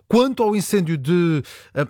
Quanto ao incêndio de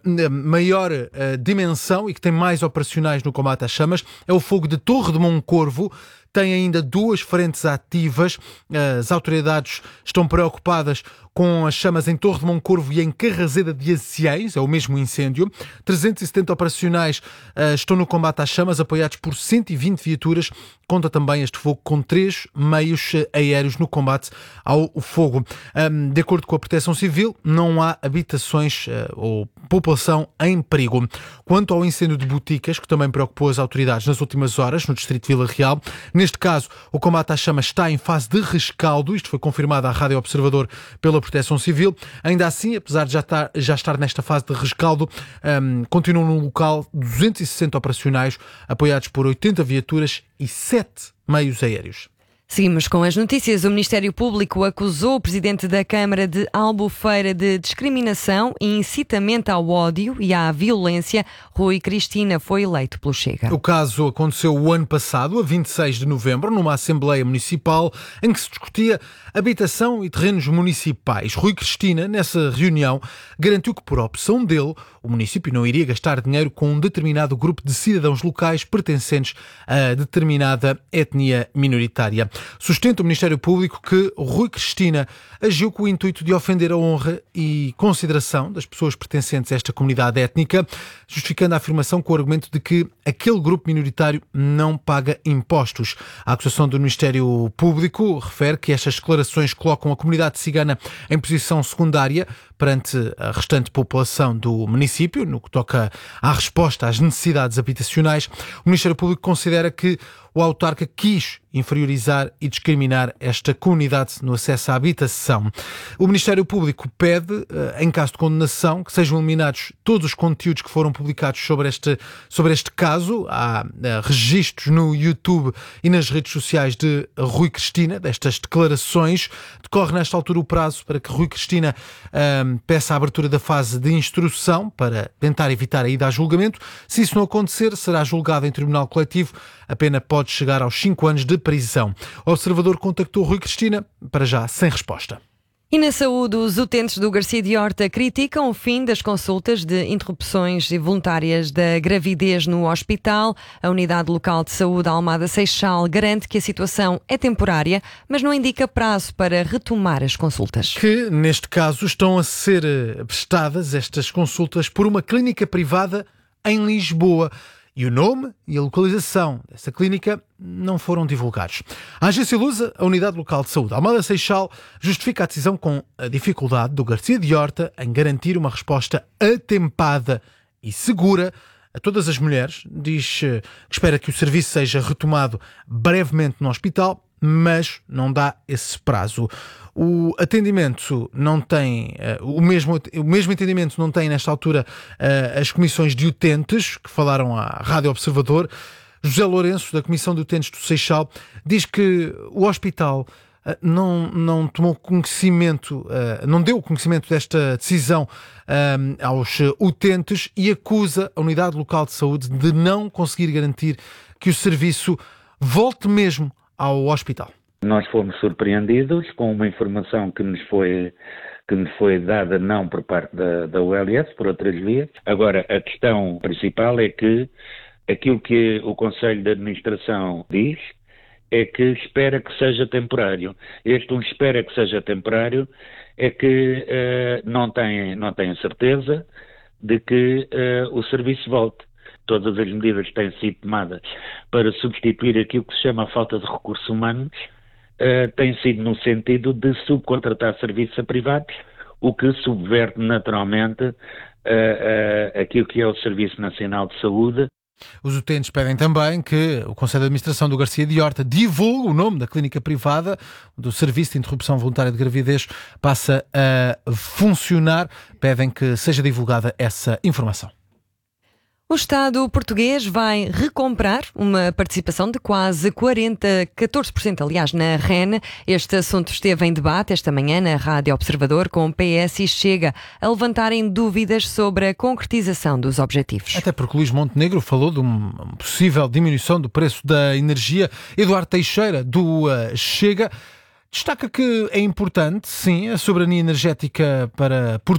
maior dimensão e que tem mais operacionais no combate às chamas, é o fogo de Torre de Moncorvo. Tem ainda 2 frentes ativas. As autoridades estão preocupadas com as chamas em Torre de Moncorvo e em Carraseda de Aciéis, é o mesmo incêndio. 370 operacionais estão no combate às chamas, apoiados por 120 viaturas. Conta também este fogo com 3 meios aéreos no combate ao fogo. De acordo com a Proteção Civil, não há habitações ou população em perigo. Quanto ao incêndio de boticas, que também preocupou as autoridades nas últimas horas, no distrito de Vila Real, neste caso, o combate às chamas está em fase de rescaldo. Isto foi confirmado à Rádio Observador pela Proteção Civil. Ainda assim, apesar de já estar nesta fase de rescaldo, continuam no local 260 operacionais, apoiados por 80 viaturas e 7 meios aéreos. Seguimos com as notícias. O Ministério Público acusou o Presidente da Câmara de Albufeira de discriminação e incitamento ao ódio e à violência. Rui Cristina foi eleito pelo Chega. O caso aconteceu o ano passado, a 26 de novembro, numa Assembleia Municipal em que se discutia habitação e terrenos municipais. Rui Cristina, nessa reunião, garantiu que, por opção dele, o município não iria gastar dinheiro com um determinado grupo de cidadãos locais pertencentes a determinada etnia minoritária. Sustenta o Ministério Público que Rui Cristina agiu com o intuito de ofender a honra e consideração das pessoas pertencentes a esta comunidade étnica, justificando a afirmação com o argumento de que aquele grupo minoritário não paga impostos. A acusação do Ministério Público refere que estas declarações colocam a comunidade cigana em posição secundária perante a restante população do município, no que toca à resposta às necessidades habitacionais. O Ministério Público considera que o autarca quis inferiorizar e discriminar esta comunidade no acesso à habitação. O Ministério Público pede, em caso de condenação, que sejam eliminados todos os conteúdos que foram publicados sobre este caso. Há registros no YouTube e nas redes sociais de Rui Cristina, destas declarações. Decorre nesta altura o prazo para que Rui Cristina peça a abertura da fase de instrução para tentar evitar a ida a julgamento. Se isso não acontecer, será julgado em tribunal coletivo. A pena pode chegar aos 5 anos de prisão. O Observador contactou Rui Cristina, para já sem resposta. E na saúde, os utentes do Garcia de Horta criticam o fim das consultas de interrupções voluntárias da gravidez no hospital. A Unidade Local de Saúde Almada Seixal garante que a situação é temporária, mas não indica prazo para retomar as consultas. Que, neste caso, estão a ser prestadas estas consultas por uma clínica privada em Lisboa. E o nome e a localização dessa clínica não foram divulgados. A Agência Lusa, a Unidade Local de Saúde Almada Seixal, justifica a decisão com a dificuldade do Garcia de Horta em garantir uma resposta atempada e segura a todas as mulheres. Diz que espera que o serviço seja retomado brevemente no hospital, mas não dá esse prazo. O atendimento não tem, o mesmo entendimento não tem nesta altura as comissões de utentes, que falaram à Rádio Observador. José Lourenço, da Comissão de Utentes do Seixal, diz que o hospital não tomou conhecimento, não deu conhecimento desta decisão aos utentes e acusa a Unidade Local de Saúde de não conseguir garantir que o serviço volte mesmo ao hospital. Nós fomos surpreendidos com uma informação que nos foi dada não por parte da ULS, por outras vias. Agora, a questão principal é que aquilo que o Conselho de Administração diz é que espera que seja temporário. Espera que seja temporário é que não tem certeza de que o serviço volte. Todas as medidas que têm sido tomadas para substituir aquilo que se chama a falta de recursos humanos têm sido no sentido de subcontratar serviços a privados, o que subverte naturalmente aquilo que é o Serviço Nacional de Saúde. Os utentes pedem também que o Conselho de Administração do Garcia de Horta divulgue o nome da clínica privada onde o Serviço de Interrupção Voluntária de Gravidez passa a funcionar. Pedem que seja divulgada essa informação. O Estado português vai recomprar uma participação de quase 14%, aliás, na REN. Este assunto esteve em debate esta manhã na Rádio Observador, com o PS e Chega a levantarem dúvidas sobre a concretização dos objetivos. Até porque Luís Montenegro falou de uma possível diminuição do preço da energia. Eduardo Teixeira, do Chega, destaca que é importante, sim, a soberania energética para Portugal.